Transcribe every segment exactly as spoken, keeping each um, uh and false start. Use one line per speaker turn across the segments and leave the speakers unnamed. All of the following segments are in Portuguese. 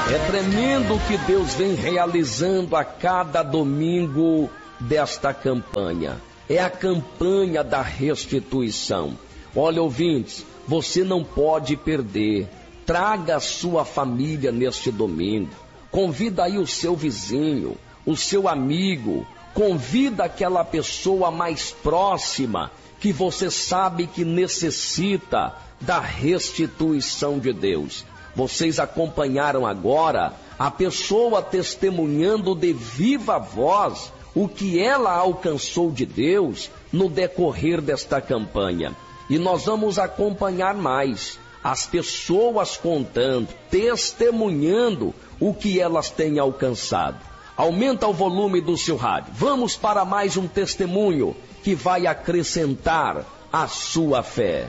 É tremendo o que Deus vem realizando a cada domingo desta campanha. É a campanha da restituição. Olha, ouvintes, você não pode perder. Traga a sua família neste domingo. Convida aí o seu vizinho, o seu amigo. Convida aquela pessoa mais próxima que você sabe que necessita da restituição de Deus. Vocês acompanharam agora a pessoa testemunhando de viva voz o que ela alcançou de Deus no decorrer desta campanha. E nós vamos acompanhar mais as pessoas contando, testemunhando o que elas têm alcançado. Aumenta o volume do seu rádio. Vamos para mais um testemunho que vai acrescentar a sua fé.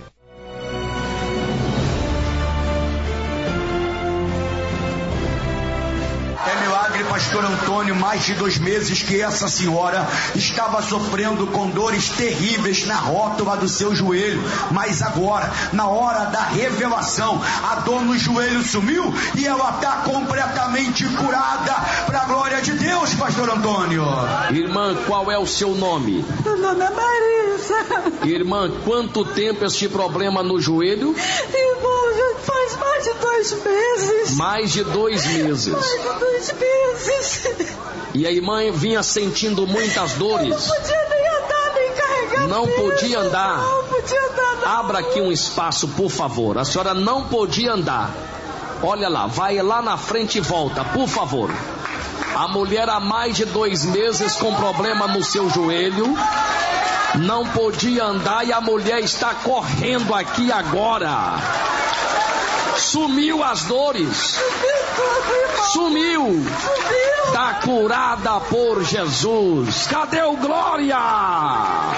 É milagre, pastor Antônio, mais de dois meses que essa senhora estava sofrendo com dores terríveis na rótula do seu joelho, mas agora, na hora da revelação, a dor no joelho sumiu e ela está completamente curada, para a glória de Deus, pastor Antônio.
Irmã, qual é o seu nome?
Meu nome é Marisa.
Irmã, quanto tempo este problema no joelho?
Irmão, já faz mais de dois meses.
Mais de dois meses.
Mais de dois meses.
E a irmã vinha sentindo muitas dores.
Eu não podia nem andar, nem carregar.
Não
peso,
podia andar.
Não podia andar. Não.
Abra aqui um espaço, por favor. A senhora não podia andar. Olha lá, vai lá na frente e volta, por favor. A mulher há mais de dois meses com problema no seu joelho. Não podia andar e a mulher está correndo aqui agora. Sumiu as dores. Sumiu. Está curada por Jesus. Cadê o glória?